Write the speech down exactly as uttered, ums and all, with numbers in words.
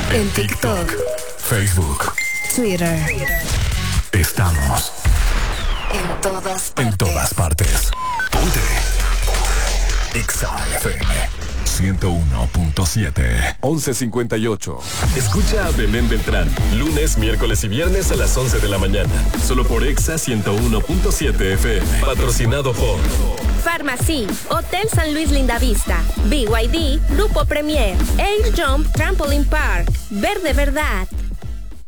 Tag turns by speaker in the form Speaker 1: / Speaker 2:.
Speaker 1: En TikTok,
Speaker 2: Facebook,
Speaker 1: Twitter.
Speaker 2: Estamos
Speaker 1: en todas partes.
Speaker 2: En todas partes. Ponte. Exa F M ciento uno punto siete.
Speaker 3: once cincuenta y ocho.
Speaker 4: Escucha a Belén Beltrán, lunes, miércoles y viernes a las once de la mañana. Solo por Exa ciento uno punto siete F M. Patrocinado por
Speaker 5: Pharmacy, Hotel San Luis Lindavista, B Y D, Grupo Premier, Air Jump Trampoline Park, Verde Verdad,